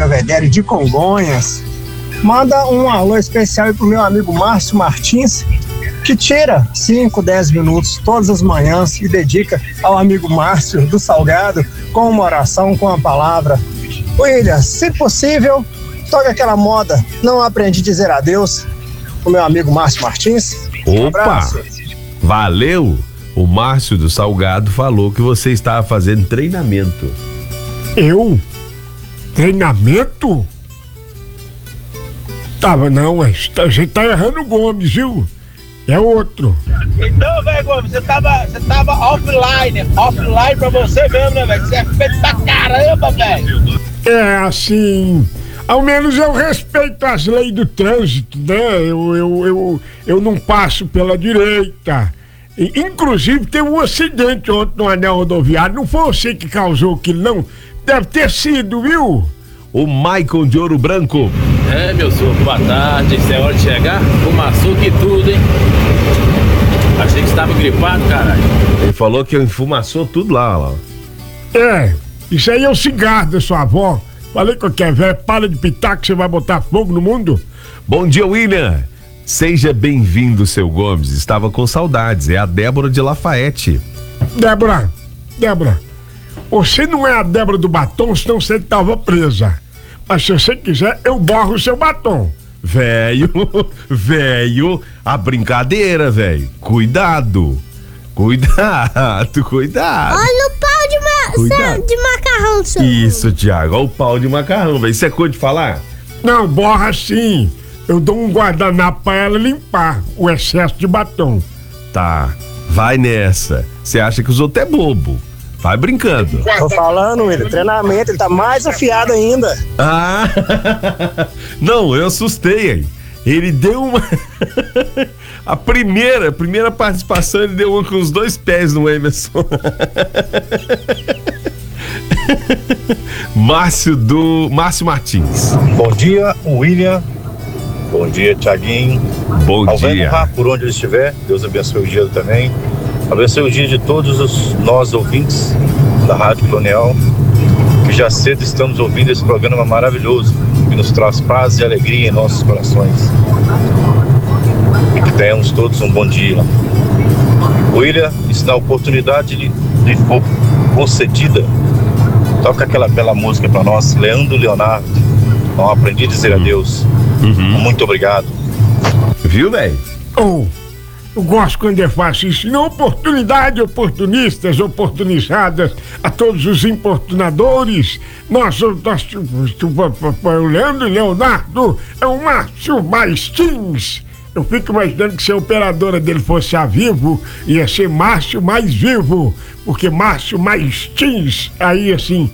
Belvedere de Congonhas. Manda um alô especial aí pro meu amigo Márcio Martins, que tira 5, 10 minutos todas as manhãs e dedica ao amigo Márcio do Salgado com uma oração, com uma palavra. William, se possível, toca aquela moda Não Aprendi a Dizer Adeus, o meu amigo Márcio Martins. Opa! Valeu! O Márcio do Salgado falou que você estava fazendo treinamento. Eu? Treinamento? Tava não, você tá errando o Gomes, viu? É outro. Então, velho, Gomes, você tava offline pra você mesmo, né, velho? Você é feito pra caramba, velho. É, assim, ao menos eu respeito as leis do trânsito, né? Eu não passo pela direita. Inclusive, teve um acidente ontem no anel rodoviário. Não foi você que causou aquilo, não? Deve ter sido, viu? O Maicon de Ouro Branco. É, meu senhor, boa tarde. Isso é hora de chegar? Fumaçou que tudo, hein? Achei que estava gripado, caralho. Ele falou que enfumaçou tudo lá. É, isso aí é o cigarro da sua avó. Falei que eu quero ver, para de pitar que você vai botar fogo no mundo. Bom dia, William. Seja bem-vindo, seu Gomes. Estava com saudades. É a Débora de Lafayette. Débora, você não é a Débora do batom, senão você estava presa. Mas se você quiser, eu borro o seu batom. Velho, a brincadeira, velho. Cuidado. Olha o pau de macarrão, seu. Isso, Thiago. Olha o pau de macarrão, velho. Isso é coisa de falar? Não, borra sim. Eu dou um guardanapo pra ela limpar o excesso de batom. Tá, vai nessa. Você acha que os outros é bobo? Vai brincando. Tô falando, William, treinamento, ele tá mais afiado ainda. Ah, não, eu assustei, hein? Ele deu uma... A primeira participação, ele deu uma com os 2 pés no Emerson. Márcio Martins. Bom dia, William. Bom dia, Thiaguinho. Bom dia. Por onde ele estiver, Deus abençoe o dia também. Abençoe o dia de todos nós ouvintes da Rádio Colonial, que já cedo estamos ouvindo esse programa maravilhoso, que nos traz paz e alegria em nossos corações. E que tenhamos todos um bom dia. William, se na oportunidade lhe for concedida, toca aquela bela música para nós, Leandro Leonardo, Não Aprendi a Dizer Adeus. Muito obrigado. Viu, velho? Eu gosto quando é fácil isso. Não, oportunidade, oportunistas, oportunizadas, a todos os importunadores. O Leandro Leonardo é o Márcio Martins. Eu fico imaginando que se a operadora dele fosse a Vivo, ia ser Márcio Mais Vivo, porque Márcio Martins, aí assim,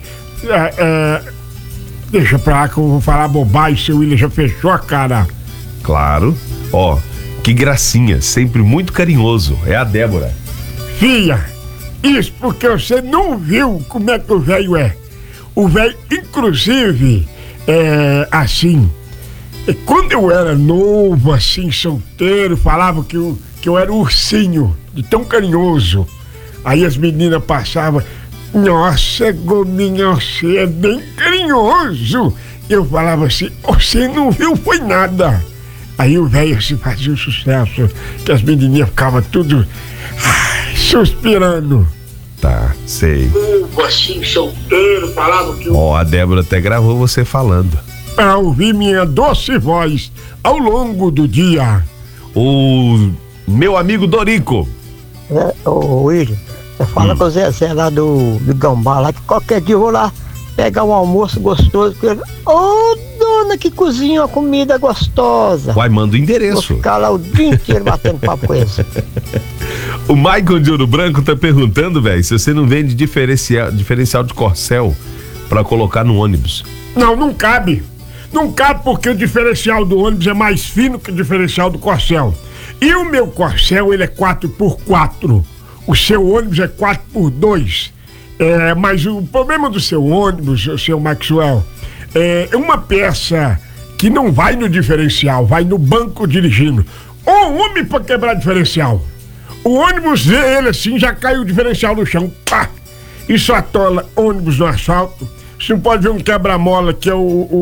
deixa pra lá que eu vou falar bobagem, seu William já fechou a cara. Claro, ó. Que gracinha, sempre muito carinhoso. É a Débora. Filha, isso porque você não viu como é que o velho é. O velho, inclusive, assim, quando eu era novo, assim, solteiro, falava que eu era um ursinho, de tão carinhoso. Aí as meninas passavam, nossa, Gominho, você é bem carinhoso. Eu falava assim, você não viu, foi nada. Aí o velho se fazia um sucesso, que as menininhas ficavam tudo suspirando. Tá, sei. Assim, solteiro, falava que... Ó, a Débora até gravou você falando. Pra ouvir minha doce voz ao longo do dia. O meu amigo Dorico. Ô William, você fala com o Zezé lá do Gambá, lá que qualquer dia eu vou lá pegar um almoço gostoso com ele. Ô, dona que cozinha uma comida gostosa. Vai, manda o endereço. Vou ficar lá o dia inteiro batendo papo com eles. O Maicon de Ouro Branco tá perguntando, velho, se você não vende diferencial de corcel pra colocar no ônibus. Não cabe. Não cabe porque o diferencial do ônibus é mais fino que o diferencial do corcel. E o meu corcel, ele é 4x4. O seu ônibus é 4x2. Mas o problema do seu ônibus, o seu Maxwell, é uma peça que não vai no diferencial, vai no banco dirigindo. Ô, homem pra quebrar diferencial. O ônibus vê ele assim, já cai o diferencial no chão. Pá! Isso atola ônibus no asfalto. Você não pode ver um quebra-mola que é o